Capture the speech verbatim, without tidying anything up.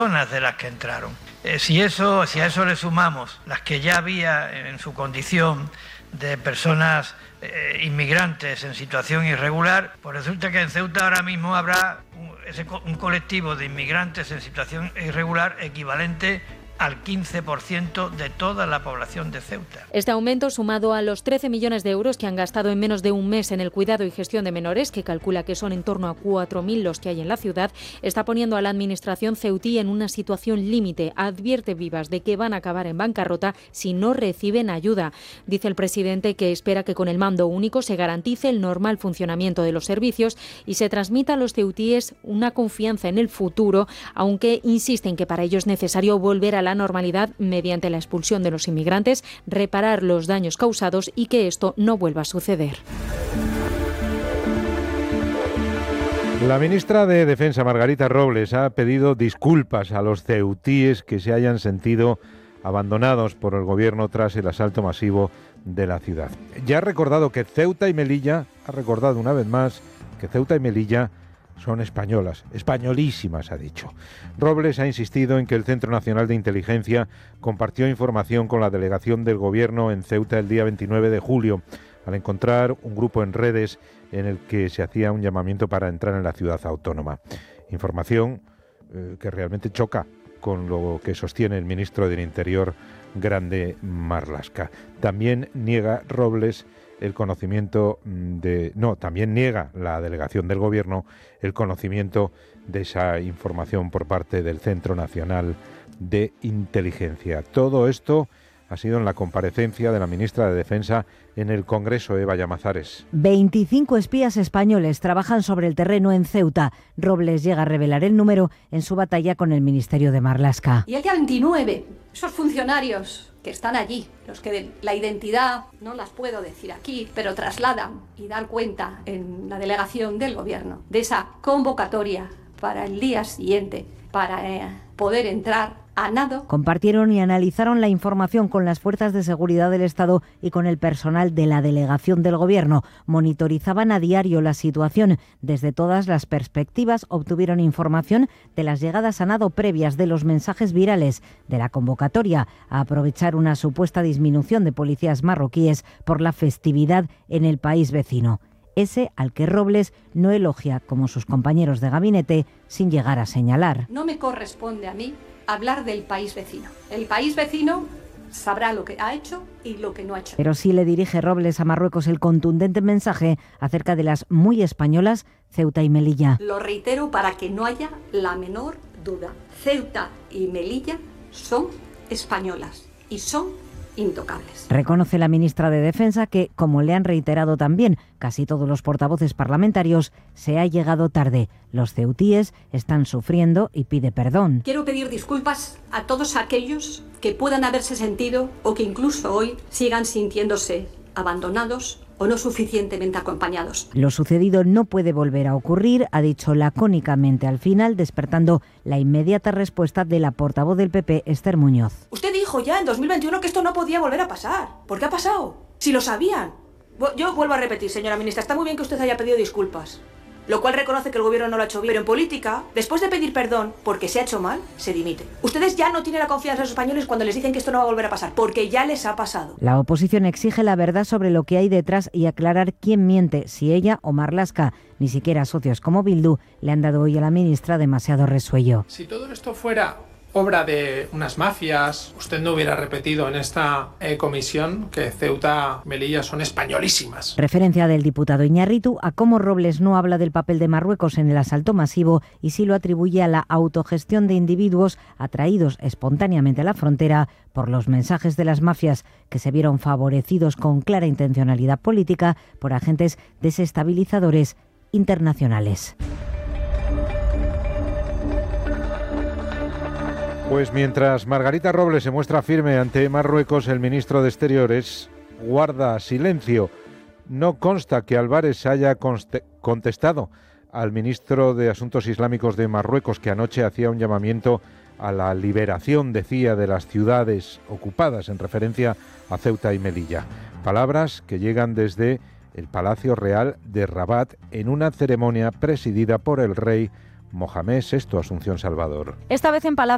de las que entraron. Eh, si, eso, si a eso le sumamos las que ya había en su condición de personas eh, inmigrantes en situación irregular, pues resulta que en Ceuta ahora mismo habrá un, ese, un colectivo de inmigrantes en situación irregular equivalente al quince por ciento de toda la población de Ceuta. Este aumento, sumado a los trece millones de euros que han gastado en menos de un mes en el cuidado y gestión de menores, que calcula que son en torno a cuatro mil los que hay en la ciudad, está poniendo a la administración ceutí en una situación límite. Advierte Vivas de que van a acabar en bancarrota si no reciben ayuda. Dice el presidente que espera que con el mando único se garantice el normal funcionamiento de los servicios y se transmita a los ceutíes una confianza en el futuro, aunque insisten que para ello es necesario volver a la normalidad mediante la expulsión de los inmigrantes, reparar los daños causados y que esto no vuelva a suceder. La ministra de Defensa, Margarita Robles, ha pedido disculpas a los ceutíes que se hayan sentido abandonados por el gobierno tras el asalto masivo de la ciudad. Ya ha recordado que Ceuta y Melilla, ha recordado una vez más que Ceuta y Melilla son españolas, españolísimas, ha dicho. Robles ha insistido en que el Centro Nacional de Inteligencia compartió información con la delegación del Gobierno en Ceuta el día veintinueve de julio, al encontrar un grupo en redes en el que se hacía un llamamiento para entrar en la ciudad autónoma. Información eh, que realmente choca con lo que sostiene el ministro del Interior, Grande Marlaska. También niega Robles el conocimiento de... No, también niega la delegación del Gobierno el conocimiento de esa información por parte del Centro Nacional de Inteligencia. Todo esto ha sido en la comparecencia de la ministra de Defensa en el Congreso, Eva Llamazares. veinticinco espías españoles trabajan sobre el terreno en Ceuta. Robles llega a revelar el número en su batalla con el Ministerio de Marlaska. Y hay veintinueve, esos funcionarios que están allí, los que la identidad no las puedo decir aquí, pero trasladan y dan cuenta en la delegación del Gobierno de esa convocatoria para el día siguiente, para eh, poder entrar a nado. Compartieron y analizaron la información con las fuerzas de seguridad del Estado y con el personal de la delegación del Gobierno. Monitorizaban a diario la situación. Desde todas las perspectivas obtuvieron información de las llegadas a nado previas, de los mensajes virales, de la convocatoria a aprovechar una supuesta disminución de policías marroquíes por la festividad en el país vecino. Ese al que Robles no elogia como sus compañeros de gabinete, sin llegar a señalar. No me corresponde a mí hablar del país vecino. El país vecino sabrá lo que ha hecho y lo que no ha hecho. Pero sí le dirige Robles a Marruecos el contundente mensaje acerca de las muy españolas Ceuta y Melilla. Lo reitero para que no haya la menor duda. Ceuta y Melilla son españolas y son intocables. Reconoce la ministra de Defensa que, como le han reiterado también casi todos los portavoces parlamentarios, se ha llegado tarde. Los ceutíes están sufriendo y pide perdón. Quiero pedir disculpas a todos aquellos que puedan haberse sentido o que incluso hoy sigan sintiéndose abandonados o no suficientemente acompañados. Lo sucedido no puede volver a ocurrir, ha dicho lacónicamente al final, despertando la inmediata respuesta de la portavoz del P P, Esther Muñoz. Usted dijo ya en dos mil veintiuno que esto no podía volver a pasar. ¿Por qué ha pasado? Si lo sabían. Yo vuelvo a repetir, señora ministra, está muy bien que usted haya pedido disculpas, lo cual reconoce que el gobierno no lo ha hecho bien, pero en política, después de pedir perdón porque se ha hecho mal, se dimite. Ustedes ya no tienen la confianza de los españoles cuando les dicen que esto no va a volver a pasar, porque ya les ha pasado. La oposición exige la verdad sobre lo que hay detrás y aclarar quién miente, si ella o Marlaska. Ni siquiera socios como Bildu le han dado hoy a la ministra demasiado resuello. Si todo esto fuera obra de unas mafias, usted no hubiera repetido en esta eh, comisión que Ceuta y Melilla son españolísimas. Referencia del diputado Iñárritu a cómo Robles no habla del papel de Marruecos en el asalto masivo y sí lo atribuye a la autogestión de individuos atraídos espontáneamente a la frontera por los mensajes de las mafias, que se vieron favorecidos con clara intencionalidad política por agentes desestabilizadores internacionales. Pues mientras Margarita Robles se muestra firme ante Marruecos, el ministro de Exteriores guarda silencio. No consta que Álvarez haya contestado al ministro de Asuntos Islámicos de Marruecos, que anoche hacía un llamamiento a la liberación, decía, de las ciudades ocupadas, en referencia a Ceuta y Melilla. Palabras que llegan desde el Palacio Real de Rabat en una ceremonia presidida por el rey Mohamed sexto Asunción Salvador. Esta vez en Palacio